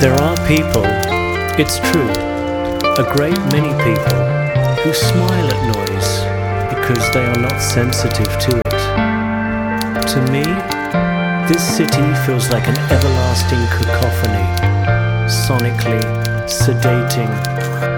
There are people, it's true, a great many people, who smile at noise because they are not sensitive to it. To me, this city feels like an everlasting cacophony, sonically sedating